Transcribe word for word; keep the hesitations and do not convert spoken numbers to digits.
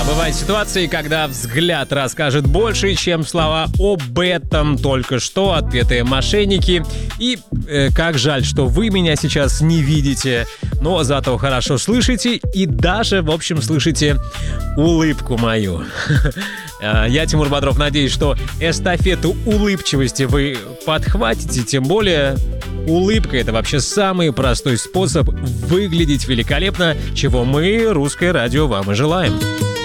Бывают ситуации, когда взгляд расскажет больше, чем слова об этом только что отпетые мошенники. И э, как жаль, что вы меня сейчас не видите, но зато хорошо слышите и даже, в общем, слышите улыбку мою. Я, Тимур Бодров, надеюсь, что эстафету улыбчивости вы подхватите, тем более улыбка — это вообще самый простой способ выглядеть великолепно, чего мы, Русское радио, вам и желаем.